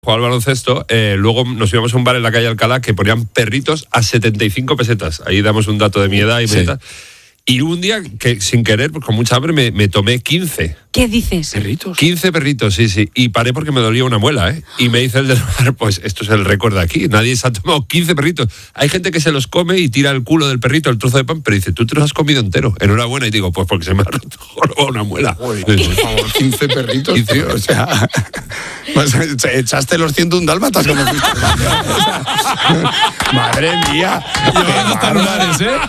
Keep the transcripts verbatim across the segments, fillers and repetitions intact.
Jugaba al baloncesto, eh, luego nos íbamos a un bar en la calle Alcalá que ponían perritos a setenta y cinco pesetas. Ahí damos un dato de mi edad y sí. metas. Y un día, que sin querer, pues con mucha hambre, me, me tomé quince. ¿Qué dices? ¿Perritos? quince perritos, sí, sí. Y paré porque me dolía una muela, ¿eh? Y me dice el del bar, pues esto es el récord de aquí. Nadie se ha tomado quince perritos. Hay gente que se los come y tira el culo del perrito, el trozo de pan, pero dice, tú te los has comido entero. Enhorabuena. Y digo, pues porque se me ha roto una muela. Uy, por favor, quince perritos, quince tío. O sea, echaste los ciento un dálmatas como fuiste. O sea, madre mía. Llevamos ¿eh?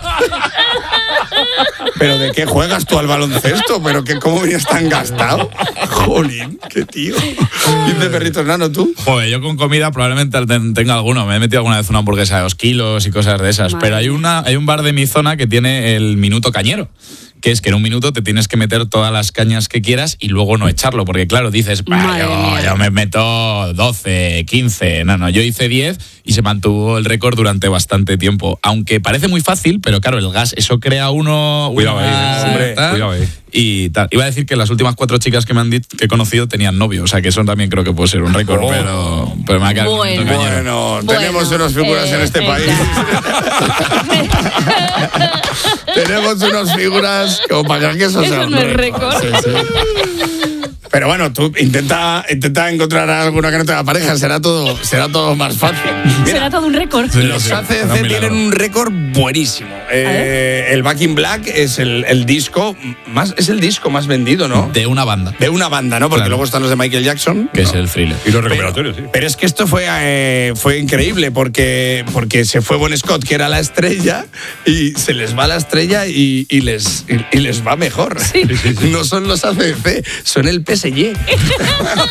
¿Pero de qué juegas tú al baloncesto? ¿Pero que cómo vienes tan gastado? Jolín, qué tío. quince perritos, Nano, ¿tú? Joder, yo con comida probablemente tenga alguno. Me he metido alguna vez una hamburguesa de dos kilos y cosas de esas. Madre. Pero hay, una, hay un bar de mi zona que tiene el minuto cañero. Que es que en un minuto te tienes que meter todas las cañas que quieras y luego no echarlo. Porque claro, dices, yo, yo me meto doce, quince. No, no, yo hice diez y se mantuvo el récord durante bastante tiempo. Aunque parece muy fácil, pero claro, el gas, eso crea uno... Cuidado ahí, una, hombre, tal, cuidado ahí. Y tal. Iba a decir que las últimas cuatro chicas que me han dicho que he conocido tenían novio. O sea, que eso también creo que puede ser un récord, oh. pero, pero me ha quedado bueno. Bueno, bueno, tenemos unas figuras eh, en este eh, país. Tenemos unas figuras como para que eso, eso sea un no es récord. récord. Sí, sí. Pero bueno, tú intenta, intenta encontrar alguna que no tenga pareja, será todo, será todo más fácil. Mira, será todo un récord. Sí, los A C D C tienen un récord buenísimo. Eh, el Back in Black es el, el disco más, es el disco más vendido, ¿no? De una banda. De una banda, ¿no? Porque claro. Luego están los de Michael Jackson. Que ¿no? es el Thriller. Y los recuperatorios, sí. Pero es que esto fue, eh, fue increíble porque, porque se fue Bon Scott, que era la estrella, y se les va la estrella y, y, les, y, y les va mejor. Sí. Sí, sí, sí. No son los A C D C, son el P S G.